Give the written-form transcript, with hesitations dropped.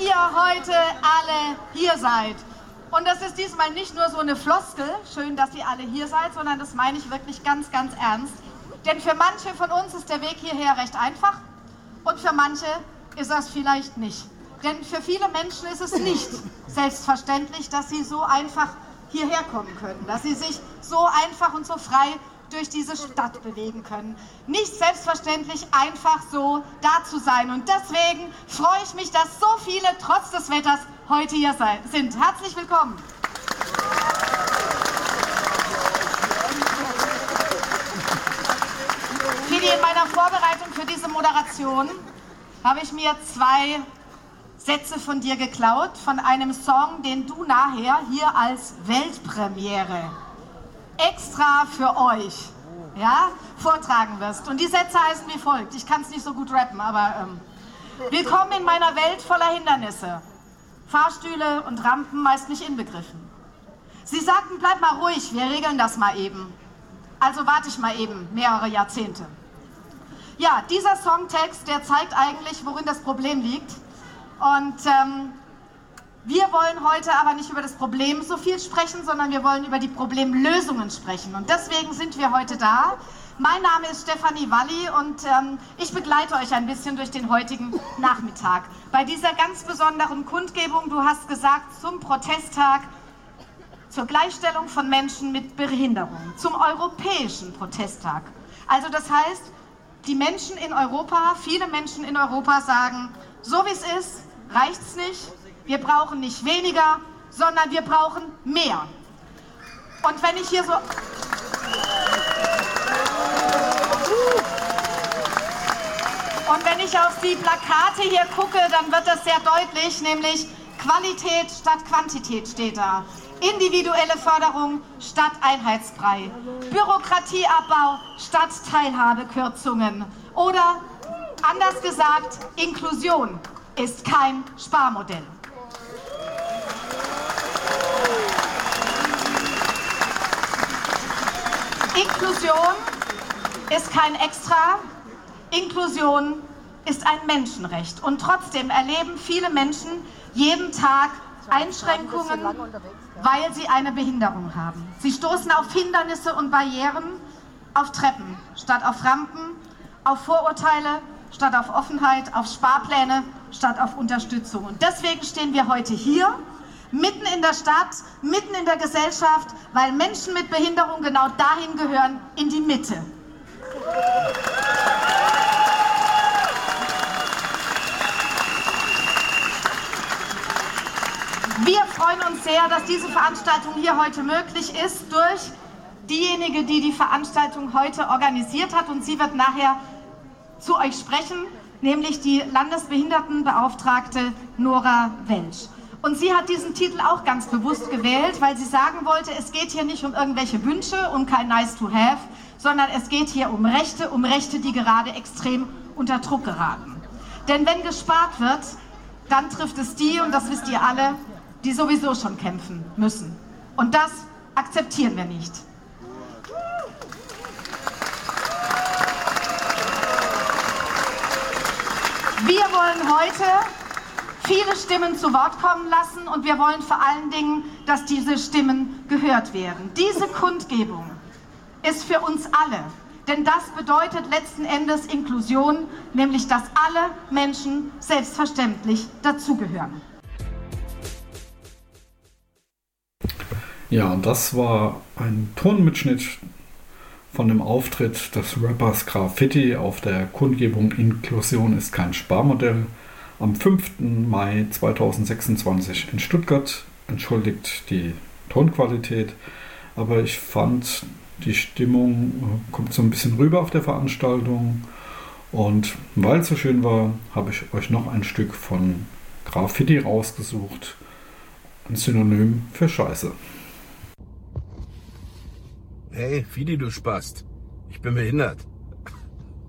ihr heute alle hier seid. Und das ist diesmal nicht nur so eine Floskel, schön, dass ihr alle hier seid, sondern das meine ich wirklich ganz, ganz ernst. Denn für manche von uns ist der Weg hierher recht einfach und für manche ist das vielleicht nicht. Denn für viele Menschen ist es nicht selbstverständlich, dass sie so einfach hierher kommen können, dass sie sich so einfach und so frei durch diese Stadt bewegen können. Nicht selbstverständlich einfach so da zu sein. Und deswegen freue ich mich, dass so viele trotz des Wetters heute hier sind. Herzlich willkommen. Fidi, in meiner Vorbereitung für diese Moderation habe ich mir 2 Sätze von dir geklaut, von einem Song, den du nachher hier als Weltpremiere extra für euch vortragen wirst. Und die Sätze heißen wie folgt. Ich kann es nicht so gut rappen, aber willkommen in meiner Welt voller Hindernisse. Fahrstühle und Rampen meist nicht inbegriffen. Sie sagten, bleib mal ruhig, wir regeln das mal eben. Also warte ich mal eben mehrere Jahrzehnte. Ja, dieser Songtext, der zeigt eigentlich, worin das Problem liegt. Und wir wollen heute aber nicht über das Problem so viel sprechen, sondern wir wollen über die Problemlösungen sprechen. Und deswegen sind wir heute da. Mein Name ist Stefanie Walli und ich begleite euch ein bisschen durch den heutigen Nachmittag. Bei dieser ganz besonderen Kundgebung, du hast gesagt, zum Protesttag zur Gleichstellung von Menschen mit Behinderung, zum europäischen Protesttag. Also das heißt, die Menschen in Europa, viele Menschen in Europa sagen, so wie es ist, reicht's nicht. Wir brauchen nicht weniger, sondern wir brauchen mehr. Und wenn ich hier so... Und wenn ich auf die Plakate hier gucke, dann wird das sehr deutlich, nämlich Qualität statt Quantität steht da. Individuelle Förderung statt Einheitsbrei. Bürokratieabbau statt Teilhabekürzungen. Oder anders gesagt, Inklusion ist kein Sparmodell. Inklusion ist kein Extra, Inklusion ist ein Menschenrecht. Und trotzdem erleben viele Menschen jeden Tag Einschränkungen, weil sie eine Behinderung haben. Sie stoßen auf Hindernisse und Barrieren, auf Treppen statt auf Rampen, auf Vorurteile statt auf Offenheit, auf Sparpläne statt auf Unterstützung. Und deswegen stehen wir heute hier, mitten in der Stadt, mitten in der Gesellschaft, weil Menschen mit Behinderung genau dahin gehören, in die Mitte. Wir freuen uns sehr, dass diese Veranstaltung hier heute möglich ist durch diejenige, die die Veranstaltung heute organisiert hat, und sie wird nachher zu euch sprechen, nämlich die Landesbehindertenbeauftragte Nora Welsch. Und sie hat diesen Titel auch ganz bewusst gewählt, weil sie sagen wollte, es geht hier nicht um irgendwelche Wünsche, um kein Nice to have, sondern es geht hier um Rechte, die gerade extrem unter Druck geraten. Denn wenn gespart wird, dann trifft es die, und das wisst ihr alle, die sowieso schon kämpfen müssen. Und das akzeptieren wir nicht. Wir wollen heute viele Stimmen zu Wort kommen lassen und wir wollen vor allen Dingen, dass diese Stimmen gehört werden. Diese Kundgebung ist für uns alle, denn das bedeutet letzten Endes Inklusion, nämlich dass alle Menschen selbstverständlich dazugehören. Ja, und das war ein Tonmitschnitt von dem Auftritt des Rappers Graffiti auf der Kundgebung Inklusion ist kein Sparmodell am 5. Mai 2026 in Stuttgart. Entschuldigt die Tonqualität, aber ich fand, die Stimmung kommt so ein bisschen rüber auf der Veranstaltung, und weil es so schön war, habe ich euch noch ein Stück von Graffiti rausgesucht, ein Synonym für Scheiße. Hey, Fidi, du Spast. Ich bin behindert.